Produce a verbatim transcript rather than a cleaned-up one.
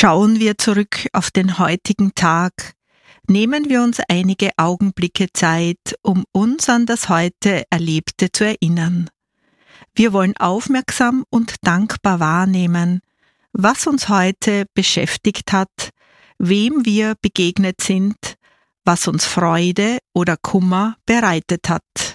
Schauen wir zurück auf den heutigen Tag, nehmen wir uns einige Augenblicke Zeit, um uns an das heute Erlebte zu erinnern. Wir wollen aufmerksam und dankbar wahrnehmen, was uns heute beschäftigt hat, wem wir begegnet sind, was uns Freude oder Kummer bereitet hat.